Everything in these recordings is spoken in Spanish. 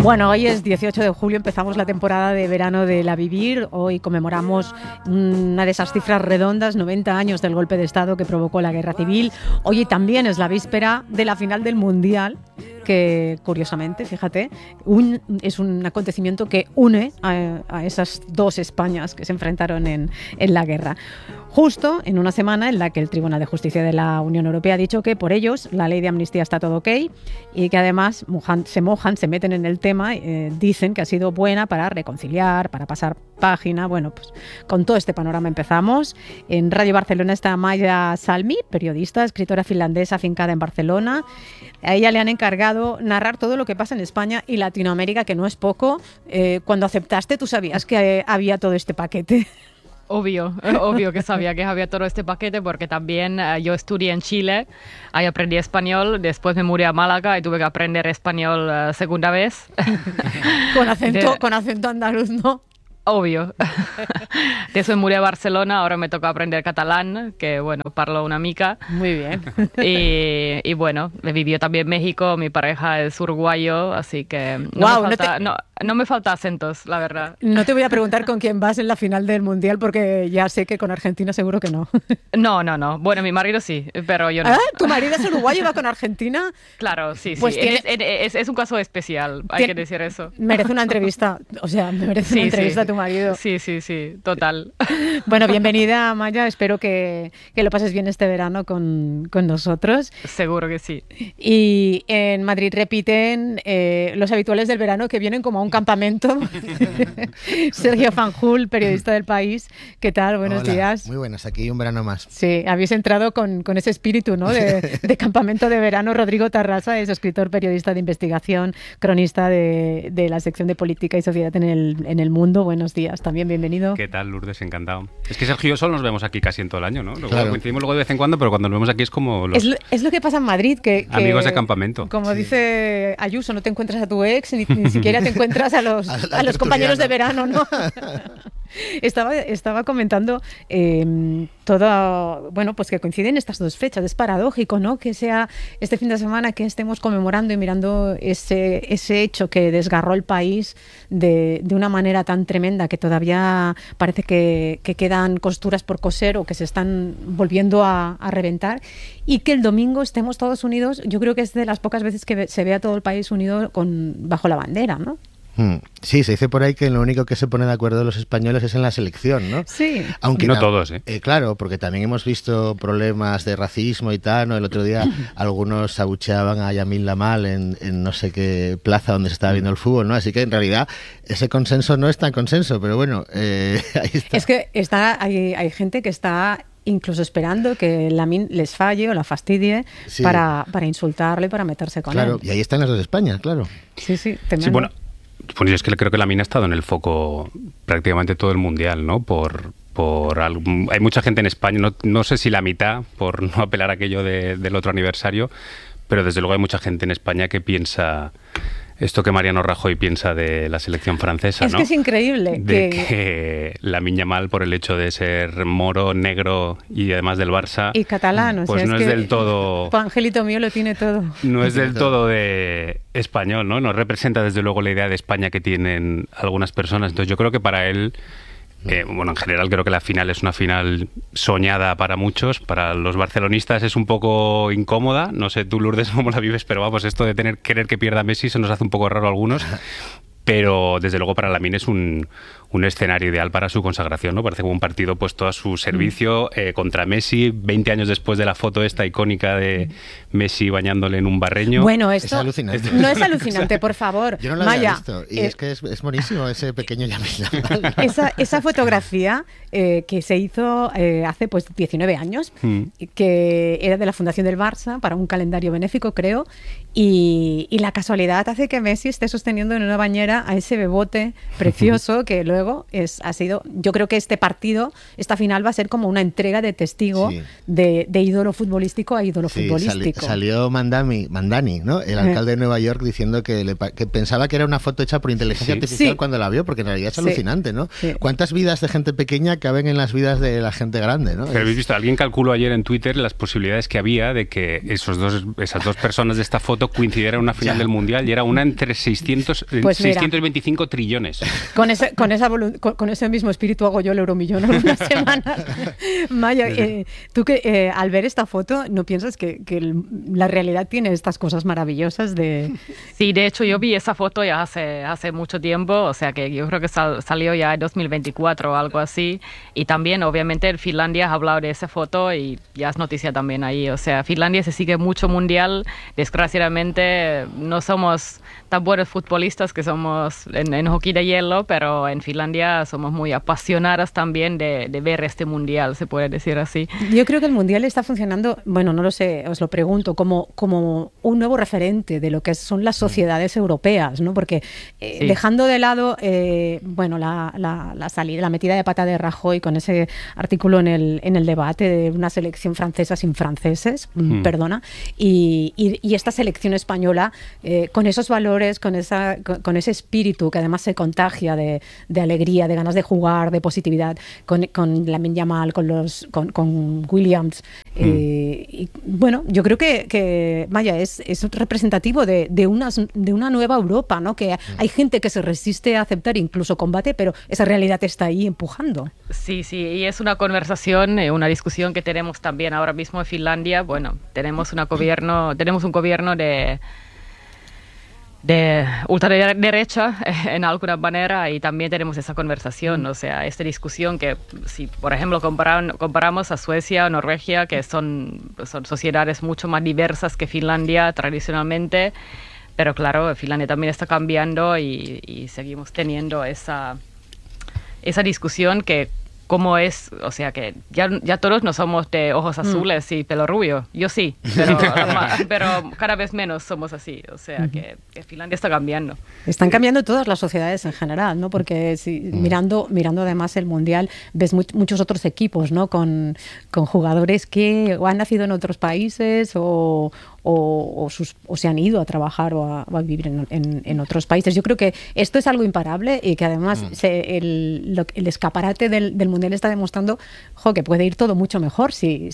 Bueno, hoy es 18 de julio, empezamos la temporada de verano de La Vivir. Hoy conmemoramos una de esas cifras redondas, 90 años del golpe de Estado que provocó la guerra civil. Hoy también es la víspera de la final del Mundial, que curiosamente, fíjate, es un acontecimiento que une a esas dos Españas que se enfrentaron en la guerra. Justo en una semana en la que el Tribunal de Justicia de la Unión Europea ha dicho que por ellos la ley de amnistía está todo ok y que además se meten en el tema, dicen que ha sido buena para reconciliar, para pasar página. Bueno, pues con todo este panorama empezamos. En Radio Barcelona está Maya Salmi, periodista, escritora finlandesa afincada en Barcelona. A ella le han encargado narrar todo lo que pasa en España y Latinoamérica, que no es poco. Cuando aceptaste, ¿tú sabías que había todo este paquete? Obvio que sabía que había todo este paquete porque también yo estudié en Chile, ahí aprendí español, después me mudé a Málaga y tuve que aprender español segunda vez. Con acento andaluz, ¿no? Obvio. Después mudé a Barcelona, ahora me toca aprender catalán, que bueno, parlo una mica. Muy bien. Y bueno, vivió también en México, mi pareja es uruguayo, así que no me falta acentos, la verdad. No te voy a preguntar con quién vas en la final del Mundial, porque ya sé que con Argentina seguro que no. No. Bueno, mi marido sí, pero yo no. ¿Ah? ¿Tu marido es uruguayo y va con Argentina? Claro, sí. Pues es un caso especial, hay que decir eso. Merece una entrevista, merece una entrevista a tu marido. Sí, total. Bueno, bienvenida, Maya, espero que lo pases bien este verano con nosotros. Seguro que sí. Y en Madrid repiten los habituales del verano que vienen como a un campamento. Sergio Fanjul, periodista del País. ¿Qué tal? Buenos días. Muy buenas, aquí un verano más. Sí, habéis entrado con ese espíritu, ¿no? de campamento de verano. Rodrigo Tarrasa es escritor, periodista de investigación, cronista de la sección de Política y Sociedad en el Mundo. Buenos días, también bienvenido. ¿Qué tal, Lourdes? Encantado. Es que Sergio y yo solo nos vemos aquí casi en todo el año, ¿no? Claro. Coincidimos luego de vez en cuando, pero cuando nos vemos aquí es como los... Es lo que pasa en Madrid, que amigos de campamento. Como dice Ayuso, no te encuentras a tu ex, ni siquiera te encuentras a los compañeros de verano, ¿no? Estaba comentando pues que coinciden estas dos fechas. Es paradójico, ¿no? Que sea este fin de semana que estemos conmemorando y mirando ese hecho que desgarró el país de una manera tan tremenda que todavía parece que quedan costuras por coser o que se están volviendo a reventar, y que el domingo estemos todos unidos. Yo creo que es de las pocas veces que se ve a todo el país unido bajo la bandera, ¿no? Sí, se dice por ahí que lo único que se pone de acuerdo los españoles es en la selección, ¿no? Sí. Aunque no todos, ¿eh? Claro, porque también hemos visto problemas de racismo y tal, ¿no? El otro día algunos abucheaban a Yamil Lamal en no sé qué plaza donde se estaba viendo el fútbol, ¿no? Así que en realidad ese consenso no es tan consenso, pero bueno, ahí está. Es que hay gente que está incluso esperando que Lamine les falle o la fastidie, sí, para insultarle y para meterse con él. Claro, y ahí están las dos Españas, claro. Sí, tremendo. Sí, bueno, pues yo es que creo que Lamine ha estado en el foco prácticamente todo el Mundial, ¿no? Hay mucha gente en España, no sé si la mitad, por no apelar a aquello del otro aniversario, pero desde luego hay mucha gente en España que piensa esto que Mariano Rajoy piensa de la selección francesa, es ¿no? Que es increíble. Que Lamine Yamal, por el hecho de ser moro, negro y además del Barça... Y catalán, pues no es del todo... Angelito mío lo tiene todo. No es del todo de español, ¿no? No representa desde luego la idea de España que tienen algunas personas. Entonces yo creo que para él... en general creo que la final es una final soñada para muchos. Para los barcelonistas es un poco incómoda. No sé tú, Lourdes, cómo la vives, pero vamos, esto de querer que pierda Messi se nos hace un poco raro a algunos. Pero desde luego para Lamine es un escenario ideal para su consagración, ¿no? Parece como un partido puesto a su servicio contra Messi, 20 años después de la foto esta icónica de Messi bañándole en un barreño. Bueno, esto es alucinante. No es alucinante, por favor. Yo no lo había visto, y es que es buenísimo ese pequeño Yamil. Esa fotografía que se hizo hace 19 años, que era de la Fundación del Barça para un calendario benéfico, creo, y la casualidad hace que Messi esté sosteniendo en una bañera a ese bebote precioso que luego ha sido, yo creo que esta final va a ser como una entrega de testigo, sí, de ídolo futbolístico a ídolo futbolístico. Salió Mandani, ¿no? El alcalde de Nueva York, diciendo que pensaba que era una foto hecha por inteligencia artificial cuando la vio, porque en realidad es alucinante, ¿no? Sí. ¿Cuántas vidas de gente pequeña caben en las vidas de la gente grande, ¿no? Pero habéis visto, alguien calculó ayer en Twitter las posibilidades que había de que esas dos personas de esta foto foto coincidiera en una final del Mundial y era una entre 625 trillones. Con ese mismo espíritu hago yo el Euromillón algunas semanas. Maya, tú que al ver esta foto, ¿no piensas que la realidad tiene estas cosas maravillosas de...? Sí, de hecho yo vi esa foto ya hace mucho tiempo, o sea que yo creo que salió ya en 2024 o algo así, y también obviamente en Finlandia ha hablado de esa foto y ya es noticia también ahí, o sea, Finlandia se sigue mucho mundial, desgraciadamente no somos tan buenos futbolistas que somos en hockey de hielo, pero en Finlandia somos muy apasionadas también de ver este mundial, se puede decir así. Yo creo que el mundial está funcionando, bueno, no lo sé, os lo pregunto, como un nuevo referente de lo que son las sociedades europeas, ¿no? Porque Sí. dejando de lado, bueno, la salida, la metida de pata de Rajoy con ese artículo en el debate de una selección francesa sin franceses, perdona, y esta selección española con esos valores, con ese espíritu que además se contagia de alegría, de ganas de jugar, de positividad, con Lamine Yamal, con Williams. Y bueno, yo creo que vaya, es representativo de una nueva Europa, ¿no? Que hay gente que se resiste a aceptar, incluso combate, pero esa realidad está ahí empujando. Sí, y es una conversación, una discusión que tenemos también ahora mismo en Finlandia. Bueno, tenemos un gobierno de ultraderecha en alguna manera, y también tenemos esa conversación, o sea, esta discusión que si por ejemplo comparamos a Suecia o Noruega, que son sociedades mucho más diversas que Finlandia tradicionalmente, pero claro, Finlandia también está cambiando y seguimos teniendo esa discusión que cómo es, o sea que ya todos no somos de ojos azules y pelo rubio, yo sí, pero cada vez menos somos así, o sea que Finlandia está cambiando. Están cambiando todas las sociedades en general, ¿no? Porque mirando además el Mundial, ves muchos otros equipos, ¿no? Con jugadores que o han nacido en otros países o se han ido a trabajar o a vivir en otros países. Yo creo que esto es algo imparable y que además el escaparate del Mundial está demostrando que puede ir todo mucho mejor si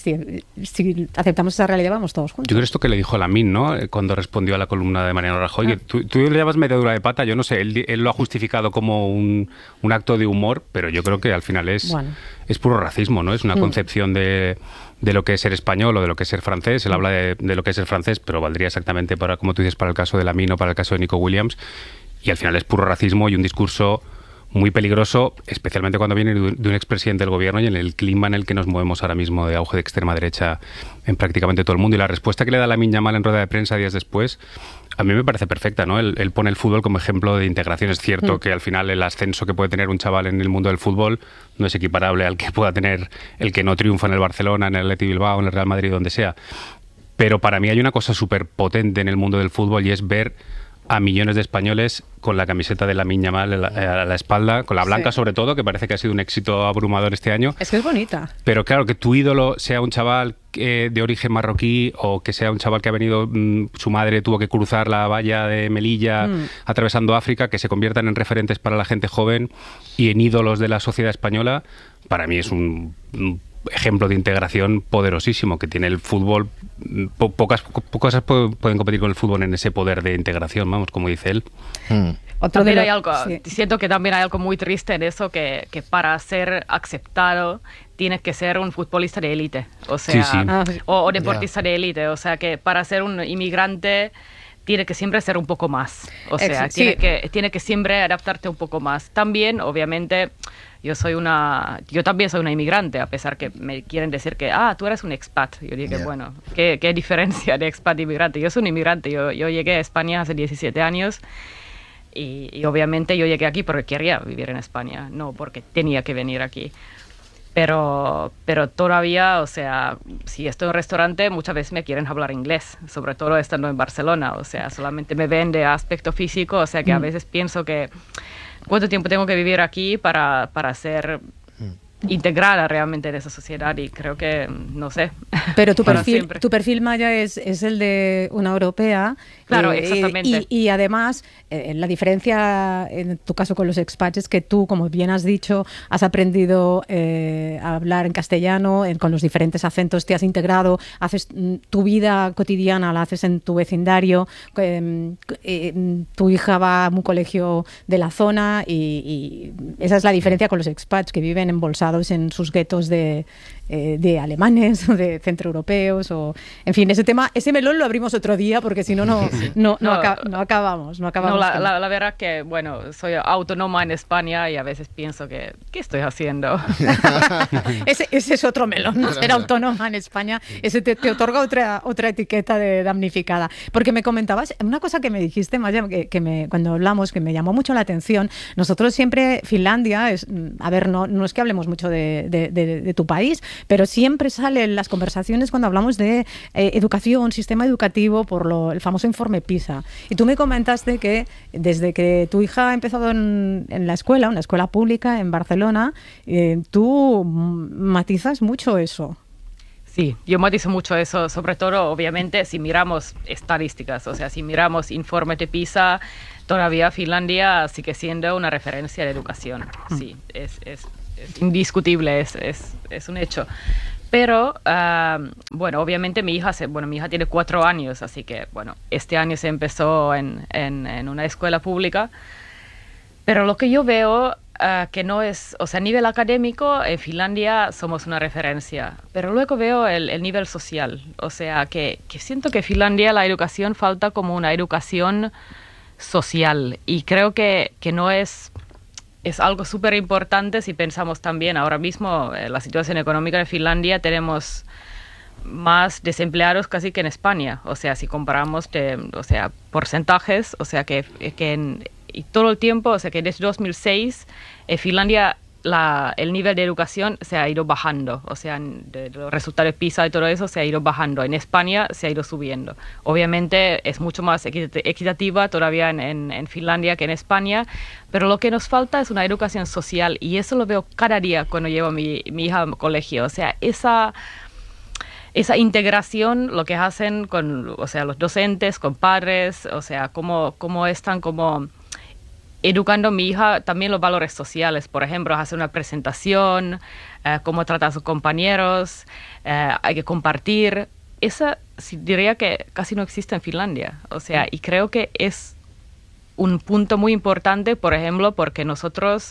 aceptamos esa realidad, vamos todos juntos. Yo creo esto que le dijo Lamine, ¿no? Cuando respondió a la columna de Mariano Rajoy, que tú le llamas media dura de pata, yo no sé, él lo ha justificado como un acto de humor, pero yo creo que al final es puro racismo, ¿no? Es una concepción de lo que es ser español o de lo que es ser francés. Él habla de lo que es ser francés, pero valdría exactamente para, como tú dices, para el caso de Lamine o para el caso de Nico Williams. Y al final es puro racismo y un discurso muy peligroso, especialmente cuando viene de un expresidente del gobierno y en el clima en el que nos movemos ahora mismo de auge de extrema derecha en prácticamente todo el mundo. Y la respuesta que le da Lamine Yamal en rueda de prensa días después, a mí me parece perfecta, ¿no? Él pone el fútbol como ejemplo de integración. Es cierto que al final el ascenso que puede tener un chaval en el mundo del fútbol no es equiparable al que pueda tener el que no triunfa en el Barcelona, en el Athletic Bilbao, en el Real Madrid, donde sea. Pero para mí hay una cosa súper potente en el mundo del fútbol y es ver a millones de españoles con la camiseta de Lamine Yamal a la espalda, con la blanca sobre todo, que parece que ha sido un éxito abrumador este año. Es que es bonita. Pero claro, que tu ídolo sea un chaval de origen marroquí o que sea un chaval que ha venido, su madre tuvo que cruzar la valla de Melilla atravesando África, que se conviertan en referentes para la gente joven y en ídolos de la sociedad española, para mí es un ejemplo de integración poderosísimo que tiene el fútbol. Pocas cosas pueden competir con el fútbol en ese poder de integración, vamos, como dice él. También hay algo, siento que también hay algo muy triste en eso, que para ser aceptado tienes que ser un futbolista de élite, o sea, o deportista de élite, o sea que para ser un inmigrante tiene que siempre ser un poco más, o sea, tiene que siempre adaptarte un poco más. También, obviamente, yo también soy una inmigrante, a pesar que me quieren decir que, tú eres un expat. Yo digo, bueno, ¿qué diferencia de expat e inmigrante? Yo soy un inmigrante, yo llegué a España hace 17 años y obviamente yo llegué aquí porque quería vivir en España, no porque tenía que venir aquí. Pero todavía, o sea, si estoy en un restaurante, muchas veces me quieren hablar inglés, sobre todo estando en Barcelona, o sea, solamente me ven de aspecto físico, o sea que a veces pienso que ¿cuánto tiempo tengo que vivir aquí para ser integrada realmente en esa sociedad y creo que, no sé. Pero tu perfil, Maya, es el de una europea. Claro, exactamente. Y además, la diferencia en tu caso con los expats es que tú, como bien has dicho, has aprendido a hablar en castellano, con los diferentes acentos, te has integrado, haces tu vida cotidiana, la haces en tu vecindario, tu hija va a un colegio de la zona y esa es la diferencia con los expats que viven embolsados en sus guetos de alemanes o de centroeuropeos o en fin, ese melón lo abrimos otro día porque si no acabamos. La verdad que bueno, soy autónoma en España y a veces pienso que ¿qué estoy haciendo? ese es otro melón, ¿no? Ser autónoma en España, ese te otorga otra etiqueta de damnificada. Porque me comentabas una cosa que me dijiste, Maya, cuando hablamos, que me llamó mucho la atención. Nosotros siempre, Finlandia, no es que hablemos mucho de tu país, pero siempre salen las conversaciones cuando hablamos de educación, sistema educativo, por el famoso informe PISA. Y tú me comentaste que desde que tu hija ha empezado en una escuela pública en Barcelona, tú matizas mucho eso. Sí, yo matizo mucho eso, sobre todo, obviamente, si miramos estadísticas, o sea, si miramos informe de PISA, todavía Finlandia sigue siendo una referencia de educación. Sí, es indiscutible, es un hecho. Pero, bueno, obviamente mi hija tiene 4 años, así que, bueno, este año se empezó en una escuela pública. Pero lo que yo veo, que no es, o sea, a nivel académico, en Finlandia somos una referencia. Pero luego veo el nivel social. O sea, que siento que en Finlandia la educación falta como una educación social. Y creo que no es algo súper importante si pensamos también ahora mismo la situación económica de Finlandia, tenemos más desempleados casi que en España, o sea, si comparamos porcentajes, o sea, y todo el tiempo, o sea, que desde 2006 en Finlandia el nivel de educación se ha ido bajando, o sea, de los resultados de PISA y todo eso se ha ido bajando. En España se ha ido subiendo. Obviamente es mucho más equitativa todavía en Finlandia que en España, pero lo que nos falta es una educación social y eso lo veo cada día cuando llevo a mi hija al colegio. O sea, esa integración, lo que hacen con, o sea, los docentes, con padres, o sea, cómo están como educando a mi hija también los valores sociales, por ejemplo, hacer una presentación, cómo tratar a sus compañeros, hay que compartir. Esa diría que casi no existe en Finlandia, o sea, y creo que es un punto muy importante, por ejemplo, porque nosotros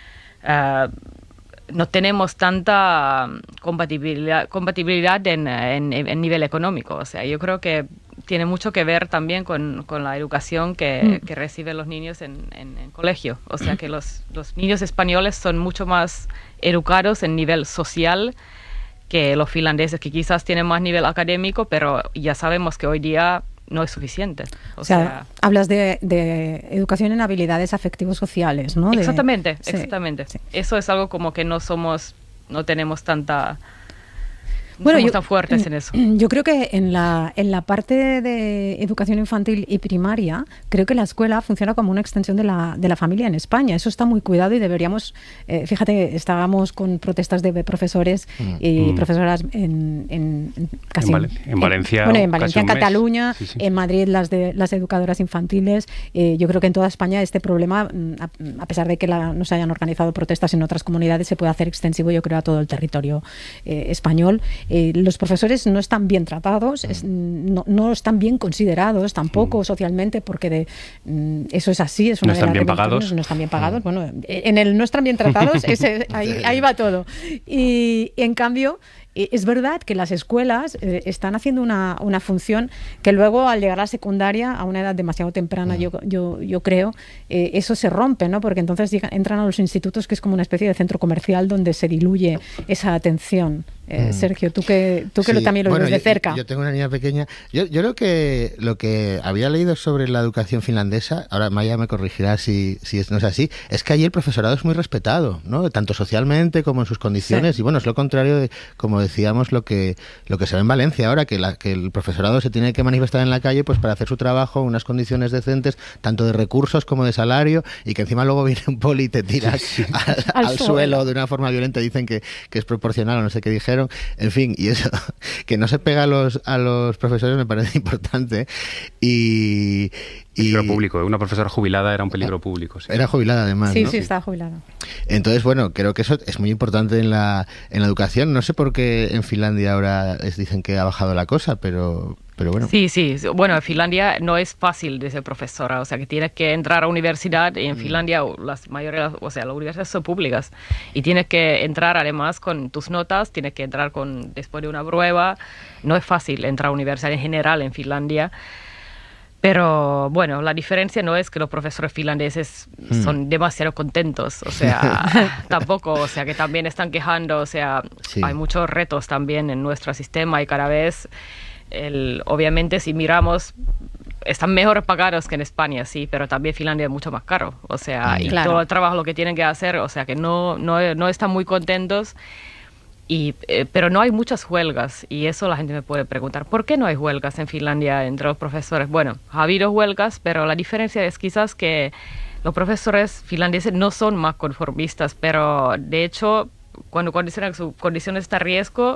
no tenemos tanta compatibilidad en nivel económico, o sea, yo creo que tiene mucho que ver también con la educación que reciben los niños en colegio. O sea que los niños españoles son mucho más educados en nivel social que los finlandeses, que quizás tienen más nivel académico, pero ya sabemos que hoy día no es suficiente. O sea, hablas de educación en habilidades afectivos sociales, ¿no? Exactamente. Sí. Eso es algo como que no tenemos tanta... Bueno, somos tan fuertes en eso. Yo creo que en la parte de educación infantil y primaria, creo que la escuela funciona como una extensión de la familia en España. Eso está muy cuidado y deberíamos... fíjate, estábamos con protestas de profesores y profesoras en Valencia. Bueno, en Valencia, en Cataluña, sí. En Madrid las educadoras infantiles. Yo creo que en toda España este problema, a pesar de que no se hayan organizado protestas en otras comunidades, se puede hacer extensivo, yo creo, a todo el territorio español. Los profesores no están bien tratados, no están bien considerados tampoco socialmente, porque eso es así, es una no están bien pagados. No están bien pagados. Bueno, en el no están bien tratados, ahí va todo. Y en cambio, es verdad que las escuelas están haciendo una función que luego, al llegar a la secundaria, a una edad demasiado temprana, yo creo, eso se rompe, ¿no? Porque entonces entran a los institutos, que es como una especie de centro comercial donde se diluye esa atención. Sergio, tú que también lo ves de cerca. Yo tengo una niña pequeña. Yo creo que lo que había leído sobre la educación finlandesa, ahora Maya me corregirá si no es así, es que allí el profesorado es muy respetado, ¿no? Tanto socialmente como en sus condiciones. Sí. Y bueno, es lo contrario de, como decíamos, lo que se ve en Valencia ahora, que el profesorado se tiene que manifestar en la calle pues para hacer su trabajo en unas condiciones decentes, tanto de recursos como de salario, y que encima luego viene un poli y te tira al suelo de una forma violenta. Dicen que es proporcional o no sé qué dijeron. En fin, y eso, que no se pega a los profesores me parece importante. Peligro público. Una profesora jubilada era un peligro público. Sí. Era jubilada además, Sí, ¿no? sí, estaba jubilada. Entonces, bueno, creo que eso es muy importante en la educación. No sé por qué en Finlandia ahora dicen que ha bajado la cosa, pero bueno. Sí. Bueno, en Finlandia no es fácil de ser profesora, o sea que tienes que entrar a la universidad y en Finlandia las universidades son públicas y tienes que entrar además con tus notas, tienes que entrar después de una prueba. No es fácil entrar a la universidad en general en Finlandia. Pero bueno, la diferencia no es que los profesores finlandeses son demasiado contentos, o sea, tampoco, o sea, que también están quejando, o sea, hay muchos retos también en nuestro sistema y cada vez, obviamente si miramos, están mejor pagados que en España, sí, pero también Finlandia es mucho más caro, o sea, y todo el trabajo lo que tienen que hacer, o sea, que no están muy contentos. Pero no hay muchas huelgas y eso la gente me puede preguntar, ¿por qué no hay huelgas en Finlandia entre los profesores? Bueno, ha habido huelgas, pero la diferencia es quizás que los profesores finlandeses no son más conformistas, pero de hecho, cuando condicionan sus condiciones de riesgo,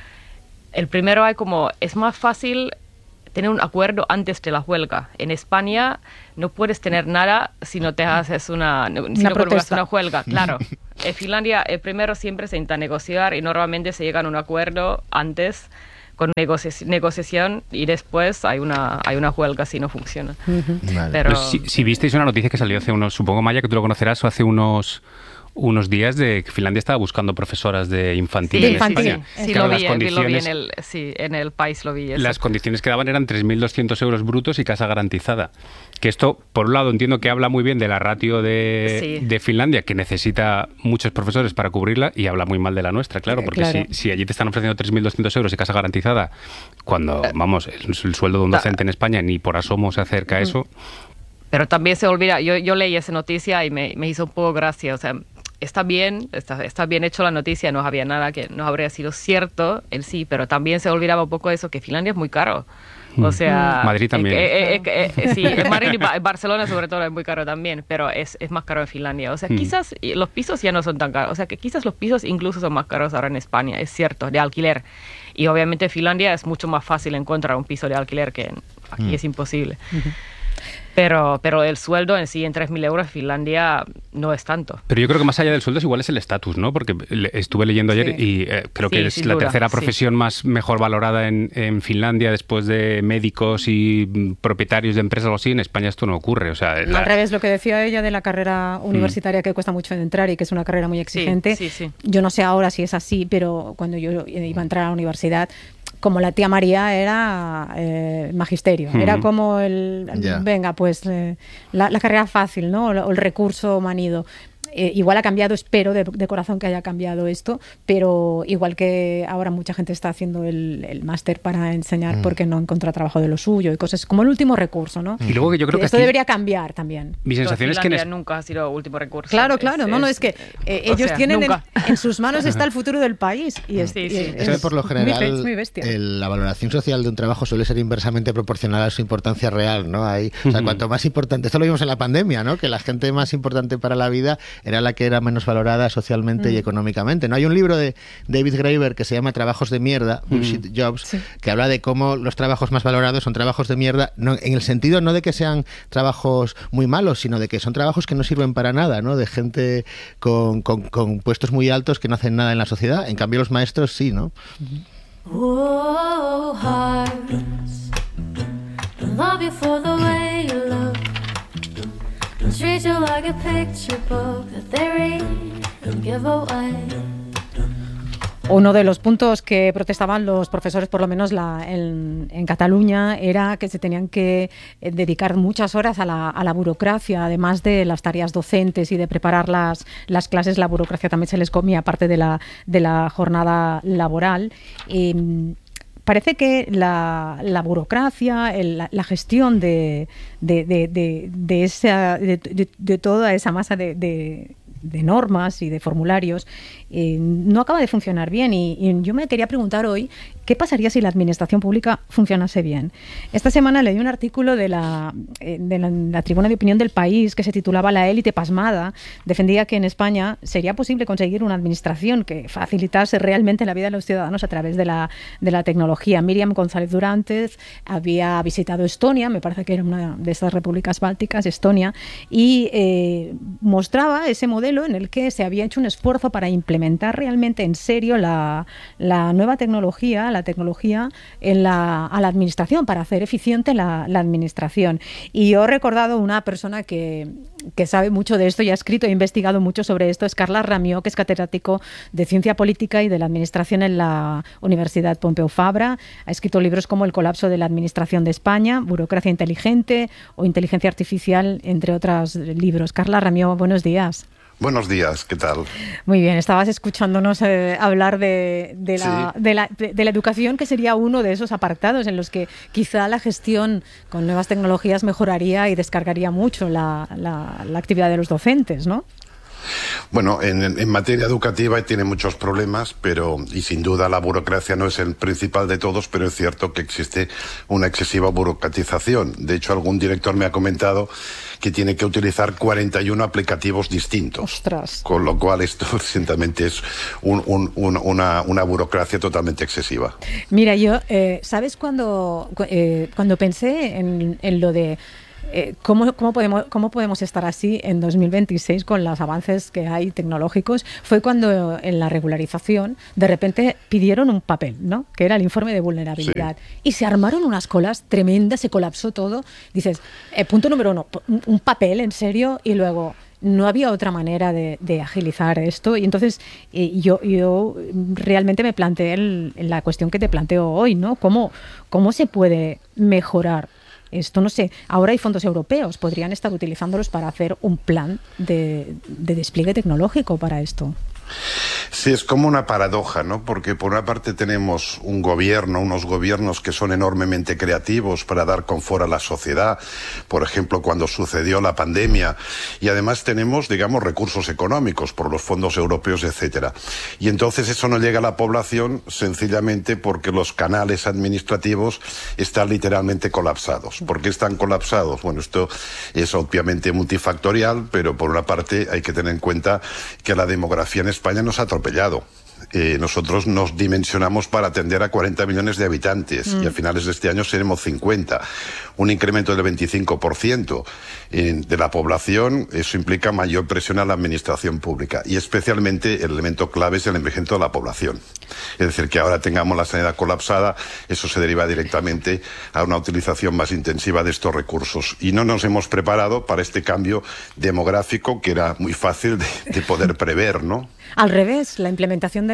el primero es más fácil tener un acuerdo antes de la huelga. En España no puedes tener nada si no te haces una huelga, claro. En Finlandia primero siempre se intenta negociar y normalmente se llega a un acuerdo antes con negociación y después hay una huelga si no funciona. Vale. Pero si visteis una noticia que salió hace supongo Maya que tú lo conocerás, o hace unos días de que Finlandia estaba buscando profesoras de infantil en España. Sí, claro, lo vi en el país, lo vi. Eso. Las condiciones que daban eran 3.200 euros brutos y casa garantizada. Que esto, por un lado, entiendo que habla muy bien de la ratio de Finlandia, que necesita muchos profesores para cubrirla, y habla muy mal de la nuestra, claro, porque si allí te están ofreciendo 3.200 euros y casa garantizada, cuando, vamos, el sueldo de un docente en España ni por asomo se acerca a eso. Pero también se olvida, yo leí esa noticia y me hizo un poco gracia, o sea, está bien hecho la noticia, no había nada que no habría sido cierto en sí, pero también se olvidaba un poco eso, que Finlandia es muy caro. O sea, Madrid también. Sí, en Madrid y Barcelona sobre todo es muy caro también, pero es más caro en Finlandia. O sea, quizás los pisos ya no son tan caros. O sea, que quizás los pisos incluso son más caros ahora en España, es cierto, de alquiler. Y obviamente en Finlandia es mucho más fácil encontrar un piso de alquiler que aquí es imposible. Pero el sueldo en sí, en 3.000 euros, Finlandia no es tanto. Pero yo creo que más allá del sueldo es igual es el estatus, ¿no? Porque estuve leyendo ayer y creo que es la tercera profesión mejor valorada en Finlandia después de médicos y propietarios de empresas o así. En España esto no ocurre. O sea, al revés, lo que decía ella de la carrera universitaria que cuesta mucho entrar y que es una carrera muy exigente. Sí. Yo no sé ahora si es así, pero cuando yo iba a entrar a la universidad, como la tía María era magisterio, era como venga, pues la carrera fácil, ¿no? O el recurso manido. Igual ha cambiado, espero de corazón que haya cambiado esto, pero igual que ahora mucha gente está haciendo el máster para enseñar porque no encuentra trabajo de lo suyo y cosas como el último recurso, ¿no? Y luego que yo creo que esto debería cambiar también. Mi sensación es que nunca ha sido último recurso. Claro, es que ellos tienen en sus manos está el futuro del país y es por lo general muy bestia. La valoración social de un trabajo suele ser inversamente proporcional a su importancia real, ¿no? O sea, cuanto más importante, esto lo vimos en la pandemia, ¿no? Que la gente más importante para la vida era la que era menos valorada socialmente y económicamente. ¿No? Hay un libro de David Graeber que se llama Trabajos de mierda, Bullshit Jobs, que habla de cómo los trabajos más valorados son trabajos de mierda, no, en el sentido no de que sean trabajos muy malos, sino de que son trabajos que no sirven para nada, ¿no? De gente con puestos muy altos que no hacen nada en la sociedad. En cambio los maestros sí, ¿no? Oh, hearts, love you for the way you look. Treat you like a picture book that they read and give away. Uno de los puntos que protestaban los profesores, por lo menos en Cataluña, era que se tenían que dedicar muchas horas a la burocracia, además de las tareas docentes y de preparar las clases. La burocracia también se les comía parte de la jornada laboral. Parece que la burocracia, la gestión de toda esa masa de normas y de formularios no acaba de funcionar bien, y yo me quería preguntar hoy qué pasaría si la administración pública funcionase bien. Esta semana leí un artículo de la tribuna de opinión del País que se titulaba "La élite pasmada". Defendía que en España sería posible conseguir una administración que facilitase realmente la vida de los ciudadanos a través de la tecnología. Miriam González Durantes había visitado Estonia, me parece que era una de esas repúblicas bálticas, Estonia, y mostraba ese modelo en el que se había hecho un esfuerzo para implementar realmente en serio la nueva tecnología, a la administración, para hacer eficiente la administración. Y yo he recordado una persona que sabe mucho de esto y ha escrito e investigado mucho sobre esto, es Carles Ramió, que es catedrático de Ciencia Política y de la Administración en la Universidad Pompeu Fabra. Ha escrito libros como El colapso de la administración de España, Burocracia inteligente o Inteligencia artificial, entre otros libros. Carles Ramió, buenos días. Buenos días, ¿qué tal? Muy bien, estabas escuchándonos hablar de la educación, que sería uno de esos apartados en los que quizá la gestión con nuevas tecnologías mejoraría y descargaría mucho la actividad de los docentes, ¿no? Bueno, en materia educativa tiene muchos problemas, y sin duda la burocracia no es el principal de todos, pero es cierto que existe una excesiva burocratización. De hecho, algún director me ha comentado que tiene que utilizar 41 aplicativos distintos. ¡Ostras! Con lo cual esto ciertamente es una burocracia totalmente excesiva. Mira, yo, ¿sabes cuando pensé en lo de ¿cómo podemos estar así en 2026 con los avances que hay tecnológicos? Fue cuando en la regularización de repente pidieron un papel, ¿no? Que era el informe de vulnerabilidad. Sí. Y se armaron unas colas tremendas, se colapsó todo. Dices, punto número 1, un papel, en serio, y luego no había otra manera de agilizar esto. Y entonces yo realmente me planteé la cuestión que te planteo hoy, ¿no? ¿Cómo se puede mejorar esto? No sé, ahora hay fondos europeos, podrían estar utilizándolos para hacer un plan de despliegue tecnológico para esto. Sí, es como una paradoja, ¿no? Porque por una parte tenemos unos gobiernos que son enormemente creativos para dar confort a la sociedad, por ejemplo, cuando sucedió la pandemia, y además tenemos, digamos, recursos económicos por los fondos europeos, etcétera. Y entonces eso no llega a la población sencillamente porque los canales administrativos están literalmente colapsados. ¿Por qué están colapsados? Bueno, esto es obviamente multifactorial, pero por una parte hay que tener en cuenta que la demografía en España nos ha atropellado. Nosotros nos dimensionamos para atender a 40 millones de habitantes y a finales de este año seremos 50. Un incremento del 25% de la población, eso implica mayor presión a la administración pública, y especialmente el elemento clave es el envejecimiento de la población. Es decir, que ahora tengamos la sanidad colapsada, eso se deriva directamente a una utilización más intensiva de estos recursos, y no nos hemos preparado para este cambio demográfico que era muy fácil de poder prever, ¿no? Al revés, la implementación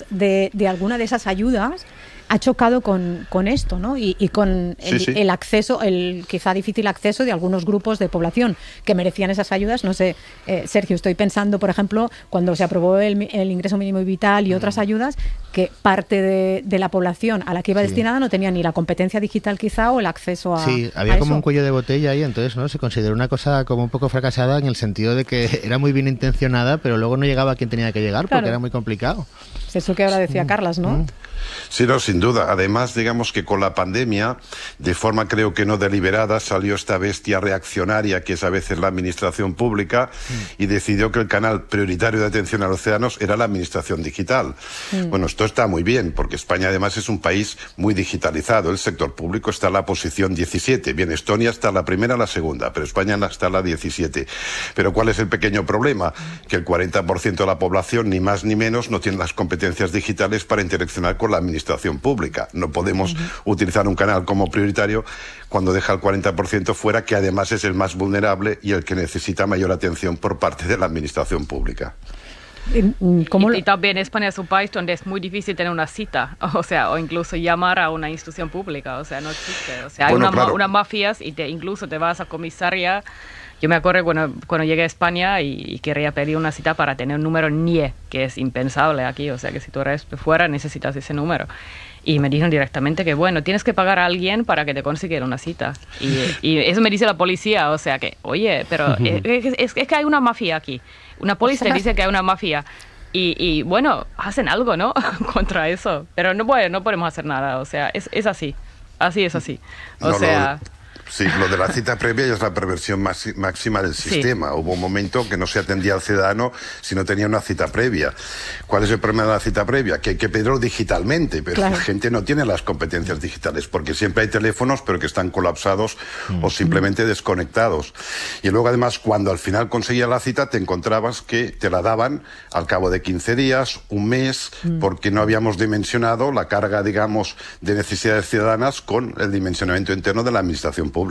de alguna de esas ayudas ha chocado con esto, ¿no? Y con el acceso, el quizá difícil acceso de algunos grupos de población que merecían esas ayudas. No sé, Sergio, estoy pensando, por ejemplo, cuando se aprobó el ingreso mínimo vital y otras ayudas, que parte de la población a la que iba destinada no tenía ni la competencia digital quizá o el acceso a Sí, había a como eso. Un cuello de botella ahí, entonces no se consideró una cosa como un poco fracasada en el sentido de que era muy bien intencionada, pero luego no llegaba a quien tenía que llegar, porque era muy complicado. Es eso que ahora decía Carles, ¿no? Sí, no, sin duda. Además, digamos que con la pandemia, de forma creo que no deliberada, salió esta bestia reaccionaria que es a veces la administración pública y decidió que el canal prioritario de atención a los ciudadanos era la administración digital. Bueno, esto está muy bien, porque España además es un país muy digitalizado. El sector público está en la posición 17. Bien, Estonia está en la primera, la segunda, pero España está en la 17. Pero ¿cuál es el pequeño problema? Que el 40% de la población, ni más ni menos, no tiene las competencias digitales para interaccionar con la administración pública. No podemos utilizar un canal como prioritario cuando deja el 40% fuera, que además es el más vulnerable y el que necesita mayor atención por parte de la administración pública. Y también España es un país donde es muy difícil tener una cita, o incluso llamar a una institución pública, o sea, no existe. O sea, hay unas mafias y incluso te vas a comisaría. Yo me acuerdo cuando llegué a España y quería pedir una cita para tener un número NIE, que es impensable aquí, o sea, que si tú eres de fuera necesitas ese número. Y me dijeron directamente que, bueno, tienes que pagar a alguien para que te consiga una cita. Y eso me dice la policía, o sea que, oye, pero es que hay una mafia aquí. Una policía dice que hay una mafia. Y bueno, hacen algo, ¿no? Contra eso. Pero no podemos hacer nada, o sea, es así. Así es así. Sí, lo de la cita previa ya es la perversión máxima del sistema. Sí. Hubo un momento que no se atendía al ciudadano si no tenía una cita previa. ¿Cuál es el problema de la cita previa? Que hay que pedirlo digitalmente, pero la gente no tiene las competencias digitales, porque siempre hay teléfonos, pero que están colapsados o simplemente desconectados. Y luego, además, cuando al final conseguías la cita, te encontrabas que te la daban al cabo de 15 días, un mes, porque no habíamos dimensionado la carga, digamos, de necesidades ciudadanas con el dimensionamiento interno de la administración pública.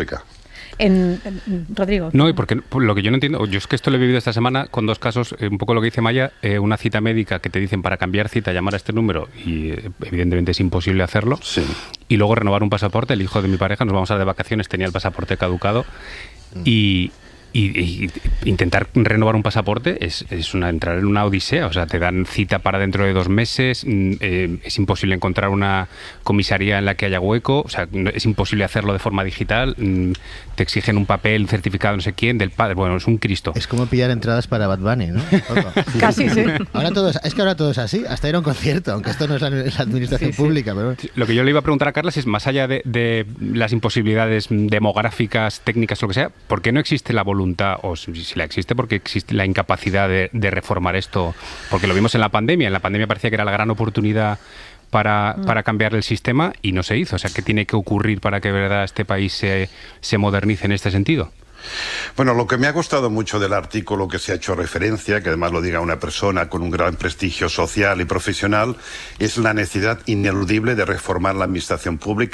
Rodrigo. No, y porque lo que yo no entiendo, yo es que esto lo he vivido esta semana con dos casos, un poco lo que dice Maya, una cita médica que te dicen para cambiar cita, llamar a este número y evidentemente es imposible hacerlo. Sí. Y luego renovar un pasaporte. El hijo de mi pareja, nos vamos a ir de vacaciones, tenía el pasaporte caducado y intentar renovar un pasaporte es entrar en una odisea. O sea, te dan cita para dentro de 2 meses, es imposible encontrar una comisaría en la que haya hueco, o sea, es imposible hacerlo de forma digital, te exigen un papel, certificado no sé quién, del padre, bueno, es un Cristo. Es como pillar entradas para Bad Bunny, ¿no? Casi, sí. Ahora todo es así, hasta ir a un concierto, aunque esto no es la administración pública. Pero... Lo que yo le iba a preguntar a Carlas es, más allá de las imposibilidades demográficas, técnicas, lo que sea, ¿por qué no existe la voluntad, o si la existe, porque existe la incapacidad de reformar esto? Porque lo vimos en la pandemia parecía que era la gran oportunidad para cambiar el sistema y no se hizo. O sea, ¿qué tiene que ocurrir para que de verdad este país se modernice en este sentido? Bueno, lo que me ha gustado mucho del artículo que se ha hecho referencia, que además lo diga una persona con un gran prestigio social y profesional, es la necesidad ineludible de reformar la administración pública